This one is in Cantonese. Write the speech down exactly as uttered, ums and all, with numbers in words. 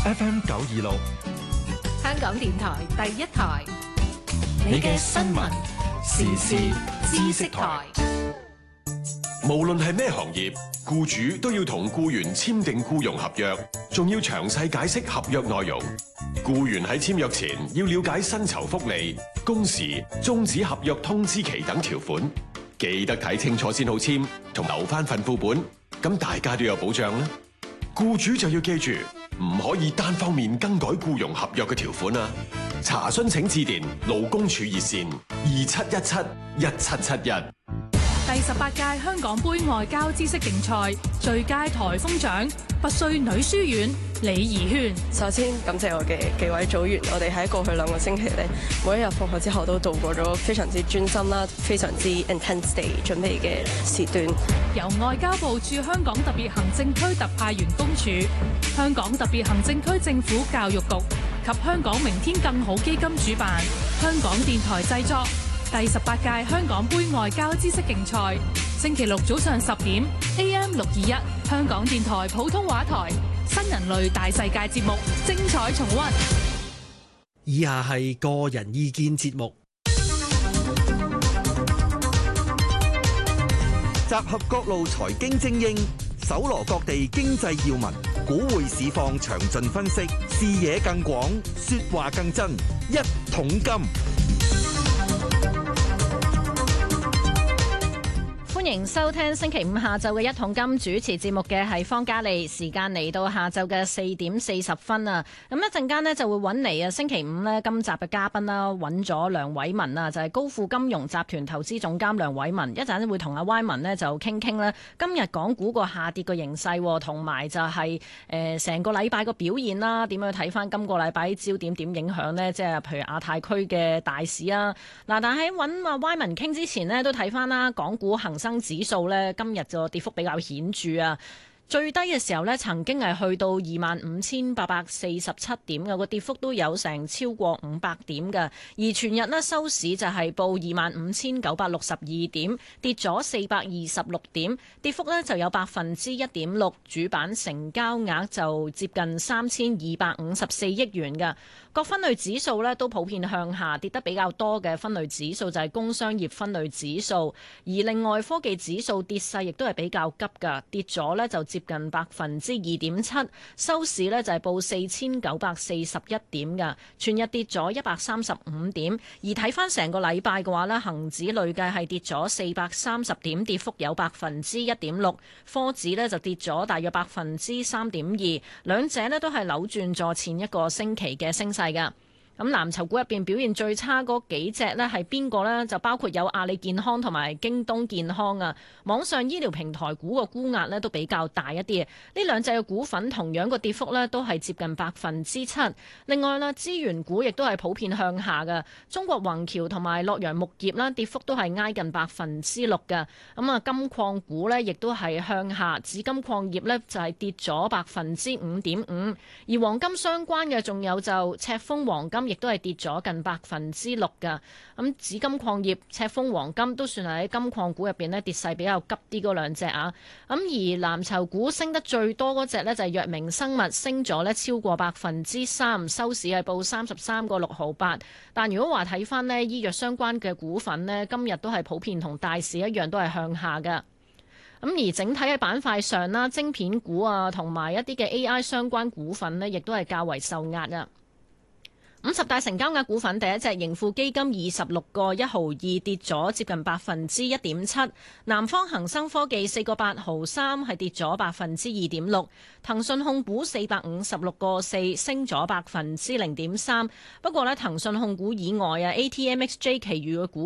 F M 九二六， 香港電台第一台， 你嘅新聞時事知識台。 無論係咩行業，僱主都要同僱員簽訂僱傭合約，仲要詳細解釋合約內容。僱員喺簽約前要了解薪酬福利、工時、終止合約通知期等條款，記得睇清楚先好簽，同留翻份副本，咁大家都有保障啦。僱主就要記住，唔可以單方面更改僱傭合約嘅條款啊！查詢請致電勞工處熱線二七一七一七七一。 第十八屆香港杯外交知識競賽最佳颱風獎拔萃女書院李怡萱。 首先感謝我嘅幾位組員，我哋喺過去兩個星期咧，每一日放學之後都度過咗非常之專心啦、非常之 intense 地準備嘅時段。 由外交部駐香港特別行政區特派員公署、香港特別行政區政府教育局及香港明天更好基金主辦，香港電台製作。第十八屆香港杯外交知識競賽，星期六早上十點 A M 六二一，香港電台普通話台新人類大世界節目，精彩重溫。 以下係個人意見節目， 集合各路財經精英，搜羅各地經濟要聞，股匯市況詳盡分析，視野更廣，說話更真，一桶金。 歡迎收聽星期五下晝嘅一桶金，主持節目嘅係方嘉莉，時間嚟到下晝嘅四點四十分啊！咁一陣間呢就會揾嚟啊，星期五呢今集嘅嘉賓啦，揾咗梁偉文啊，就係高富金融集團投資總監梁偉文，一陣會同阿 Y 文呢就傾傾呢今日港股個下跌個形勢，同埋就係誒成個禮拜個表現啦，點樣睇翻今個禮拜焦點點影響呢？即係譬如亞太區嘅大市啊！嗱，但喺揾阿 Y 文傾之前呢，都睇翻啦，港股恒生指數呢今日就跌幅比較顯著啊，最低嘅時候呢曾經係去到二萬五千八百四十七點嘅，個跌幅都有成超過五百點嘅，而全日呢收市就係報二萬五千九百六十二點，跌咗四百二十六點，跌幅呢就有百分之一點六，主板成交額就接近三千二百五十四億元嘅。各分類指數呢都普遍向下，跌得比較多嘅分類指數就係工商業分類指數，而另外科技指數跌勢亦都係比較急㗎，跌咗呢就接近百分之二點七，收市呢就係報四千九百四十一點㗎，全日跌咗一百三十五點。而睇翻成個禮拜嘅話呢，恒指累計係跌咗四百三十點，跌幅有百分之一點六，科指呢就跌咗大約百分之三點二，兩者呢都係扭轉咗前一個星期嘅升勢。噶咁藍籌股入邊表現最差嗰幾隻呢係邊個呢？就包括有阿里健康同埋京東健康啊。網上醫療平台股個沽壓呢都比較大一啲。呢兩隻嘅股份同樣個跌幅呢都係接近百分之七。另外啦，資源股亦都係普遍向下嘅。中國宏橋同埋洛陽鉬業啦，跌幅都係挨近百分之六嘅。咁啊，金礦股呢亦都係向下，紫金礦業呢就係跌咗百分之五點五。而黃金相關嘅仲有就赤峰黃金，亦都係跌咗近百分之六㗎。咁紫金礦業、赤峰黃金都算係喺金礦股入邊呢跌勢比較急啲嗰兩隻啊。咁而藍籌股升得最多嗰隻呢，就係藥明生物，升咗呢超過百分之三，收市係報三十三個六毫八。但如果話睇翻呢醫藥相關嘅股份呢，今日都係普遍同大市一樣都係向下㗎。咁而整體嘅板塊上啦，晶片股啊同埋一啲嘅 A I 相關股份呢，亦都係較為受壓啊。五十大成交額股份，第一隻盈富基金二十六個一毫二，跌咗接近百分之一點七。南方恒生科技四個八毫三，係跌咗百分之二點六。騰訊控股四百五十六個四，升咗百分之零點三。不過呢，騰訊控股以外啊 A T M X J 其餘嘅股